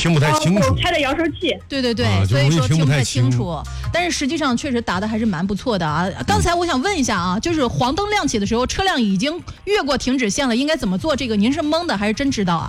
听不太清楚， 开的扬声器。 对对对，所以说听不太清楚。但是实际上确实答的还是蛮不错的啊。刚才我想问一下啊，就是黄灯亮起的时候，车辆已经越过停止线了，应该怎么做？这个您是蒙的还是真知道啊？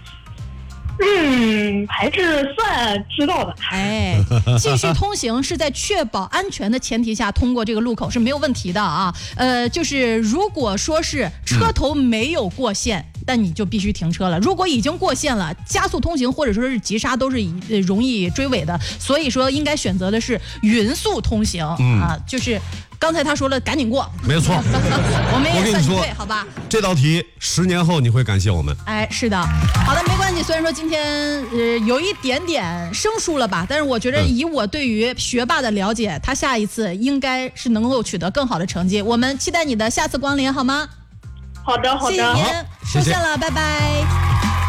还是算知道的。 哎，继续通行是在确保安全的前提下通过这个路口是没有问题的啊。就是如果说是车头没有过线，但你就必须停车了。如果已经过线了，加速通行或者说是急刹都是容易追尾的，所以说应该选择的是匀速通行啊，就是。刚才他说了，赶紧过， 没错。 我们也算你对，好吧？ 这道题10年后你会感谢我们。 哎，是的，好的，没关系。虽然说今天有一点点生疏了吧，但是我觉得以我对于学霸的了解，他下一次应该是能够取得更好的成绩。我们期待你的下次光临，好吗？ 好的，好的。 谢谢您，收线了，拜拜。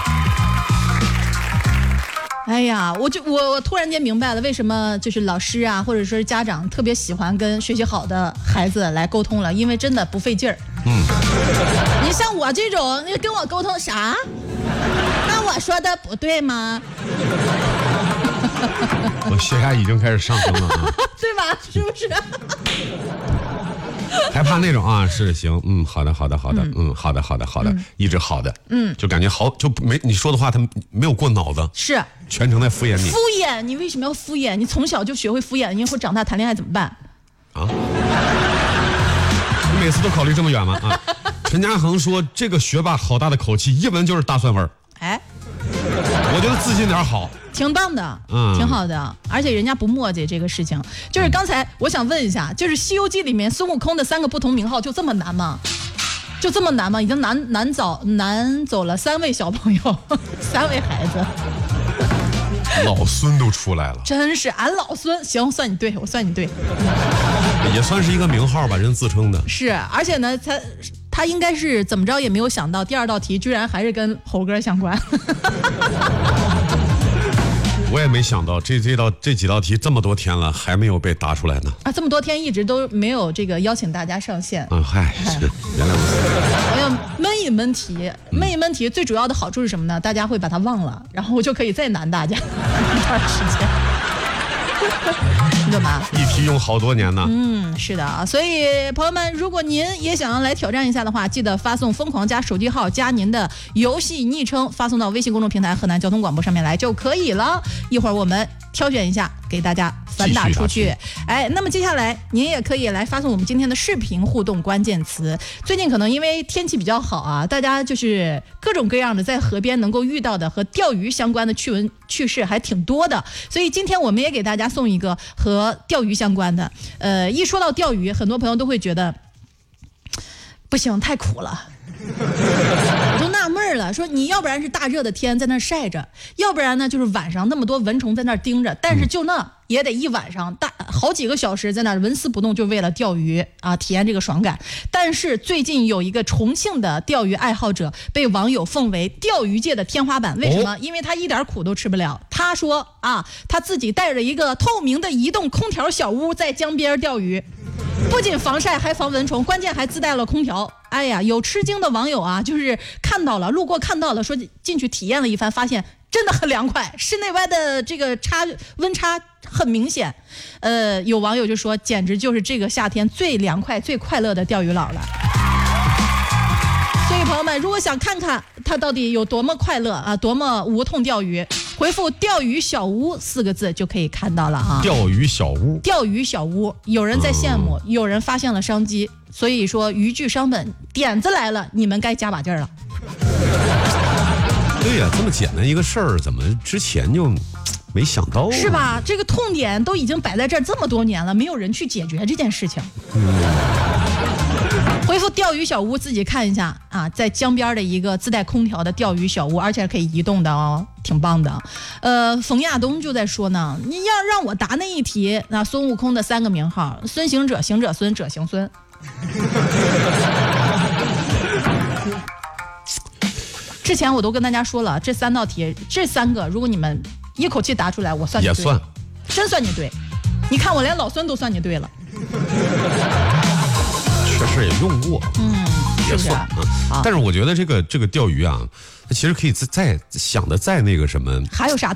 哎呀，我突然间明白了，为什么就是老师啊，或者说是家长特别喜欢跟学习好的孩子来沟通了，因为真的不费劲儿。你像我这种，你跟我沟通啥？那我说的不对吗？ 我血压已经开始上升了啊， 对吧？是不是？ 还怕那种啊？是行，好的，好的，好的，好的，好的，好的，一直好的，就感觉好，就没你说的话，他没有过脑子， 是全程在敷衍你。 敷衍你为什么要敷衍？你从小就学会敷衍，你以后长大谈恋爱怎么办？ 啊？你每次都考虑这么远吗？啊？陈嘉恒说这个学霸好大的口气，一闻就是大蒜味儿。 哎， 我觉得自信点好。 挺棒的，挺好的，而且人家不磨叽这个事情。就是刚才我想问一下，就是《西游记》里面孙悟空的3个不同名号就这么难吗？就这么难吗？已经难走了3位小朋友，3位孩子， 老孙都出来了， 真是俺老孙。行，算你对，我算你对， 也算是一个名号吧，人自称的。 是，而且呢，他应该是怎么着也没有想到，第2道题居然还是跟猴哥相关。 我也没想到这几道题这么多天了还没有被答出来呢。 啊，这么多天一直都没有这个邀请大家上线。 嗨，是原来如此。 我要闷一闷题，闷一闷题最主要的好处是什么呢？大家会把它忘了，然后我就可以再难大家一段时间。你懂吗？ 一题用好多年呢。 是的啊，所以朋友们，如果您也想要来挑战一下的话，记得发送疯狂加手机号加您的游戏昵称，发送到微信公众平台河南交通广播上面来就可以了。一会儿我们挑选一下，给大家反打出去。哎，那么接下来您也可以来发送我们今天的视频互动关键词。最近可能因为天气比较好啊，大家就是各种各样的在河边能够遇到的和钓鱼相关的趣闻趣事还挺多的，所以今天我们也给大家送一个和钓鱼相关的。一说到钓鱼，很多朋友都会觉得不行，太苦了。我都纳闷了，说你要不然是大热的天在那晒着，要不然呢就是晚上那么多蚊虫在那盯着，但是就那也得一晚上好几个小时在那纹丝不动，就为了钓鱼啊，体验这个爽感。但是最近有一个重庆的钓鱼爱好者被网友奉为钓鱼界的天花板，为什么？因为他一点苦都吃不了。他说啊，他自己带着一个透明的移动空调小屋在江边钓鱼，不仅防晒还防蚊虫，关键还自带了空调。哎呀，有吃惊的网友啊，就是路过看到了，说进去体验了一番，发现真的很凉快，室内外的这个温差很明显。有网友就说，简直就是这个夏天最凉快、最快乐的钓鱼佬了。所以朋友们，如果想看看他到底有多么快乐啊，多么无痛钓鱼，回复钓鱼小屋4个字就可以看到了哈。 钓鱼小屋， 钓鱼小屋，有人在羡慕，有人发现了商机，所以说渔具商们点子来了，你们该加把劲儿了。 对呀，这么简单一个事儿，怎么之前就没想到？ 是吧？这个痛点都已经摆在这儿这么多年了，没有人去解决这件事情。回复钓鱼小屋自己看一下啊，在江边的一个自带空调的钓鱼小屋，而且可以移动的哦，挺棒的。冯亚东就在说呢，你要让我答那一题，那孙悟空的3个名号，孙行者、行者孙、者行孙。之前我都跟大家说了，这3道题，这3个如果你们一口气答出来，我算你对，也算，真算你对。你看我连老孙都算你对了。 确实也用过，也算但是我觉得这个钓鱼啊，其实可以再想的再那个什么， 还有啥